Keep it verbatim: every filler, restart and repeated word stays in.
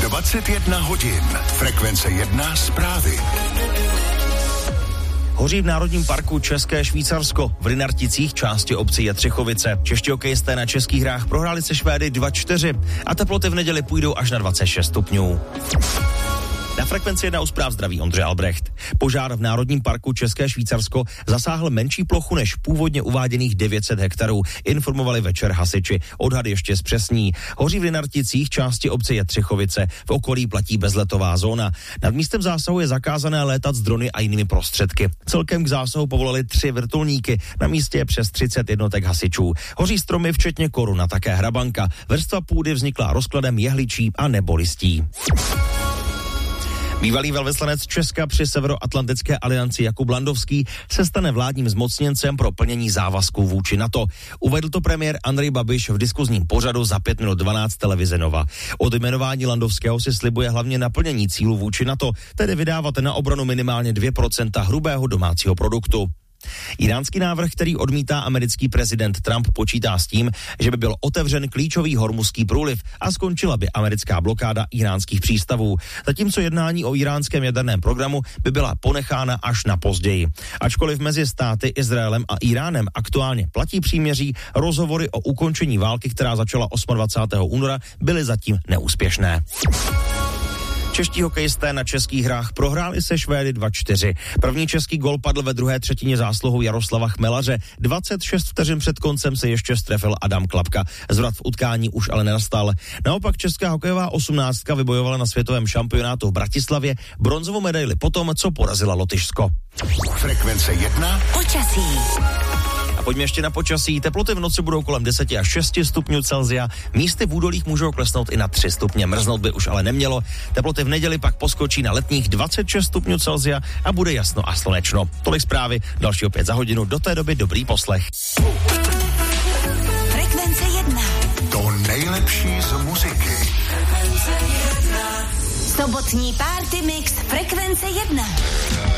dvacet jedna hodin. Frekvence jedna zprávy. Hoří v Národním parku České Švýcarsko. V Rynarticích, části obce Jetřichovice. Čeští hokejisté na českých hrách prohráli se Švédy dva čtyři a teploty v neděli půjdou až na dvacet šest stupňů. Na Frekvenci jedna u zpráv zdraví Ondřej Albrecht. Požár v Národním parku České Švýcarsko zasáhl menší plochu než původně uváděných devět set hektarů, informovali večer hasiči. Odhad ještě zpřesní. Hoří v Rynarticích, části obce Jetřichovice. V okolí platí bezletová zóna. Nad místem zásahu je zakázané létat s drony a jinými prostředky. Celkem k zásahu povolali tři vrtulníky. Na místě je přes třicet jednotek hasičů. Hoří stromy včetně korun a také hrabanka. Vrstva půdy vznikla rozkladem jehličí a nebo listí. Bývalý velvyslanec Česka při Severoatlantické alianci Jakub Landovský se stane vládním zmocněncem pro plnění závazků vůči NATO. Uvedl to premiér Andrej Babiš v diskuzním pořadu za pět minut dvanáct televize Nova. Od jmenování Landovského si slibuje hlavně naplnění cílů vůči NATO, tedy vydávat na obranu minimálně dvě procenta hrubého domácího produktu. Iránský návrh, který odmítá americký prezident Trump, počítá s tím, že by byl otevřen klíčový hormuzský průliv a skončila by americká blokáda iránských přístavů. Zatímco jednání o iránském jaderném programu by byla ponechána až na později. Ačkoliv mezi státy Izraelem a Iránem aktuálně platí příměří, rozhovory o ukončení války, která začala dvacátého osmého února, byly zatím neúspěšné. Čeští hokejisté na českých hrách prohráli se Švédy dva čtyři. První český gol padl ve druhé třetině zásluhou Jaroslava Chmelaře. dvacet šest vteřin před koncem se ještě strefil Adam Klapka. Zvrat v utkání už ale nenastal. Naopak česká hokejová osmnáctka vybojovala na světovém šampionátu v Bratislavě bronzovou medaili potom, co porazila Lotyšsko. Frekvence jedna. Počasí. A pojďme ještě na počasí. Teploty v noci budou kolem deset až šest stupňů Celsia. Místy v údolích můžou klesnout i na tři stupně. Mrznout by už ale nemělo. Teploty v neděli pak poskočí na letních dvacet šest stupňů Celsia a bude jasno a slunečno. Tolik zprávy, další opět za hodinu. Do té doby dobrý poslech. Frekvence jedna. To nejlepší z muziky. Sobotní party mix Frekvence jedna.